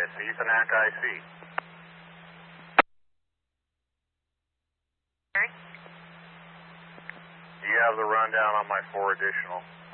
It's Ethan IC. Do you have the rundown on my 4 additional?